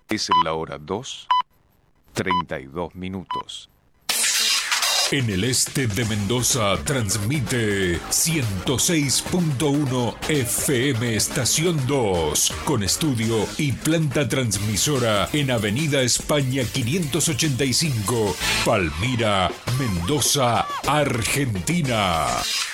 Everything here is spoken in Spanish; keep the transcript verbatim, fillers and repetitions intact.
Es la hora dos, treinta y dos minutos. En el este de Mendoza transmite ciento seis punto uno F M Estación dos, con estudio y planta transmisora en Avenida España quinientos ochenta y cinco, Palmira, Mendoza, Argentina.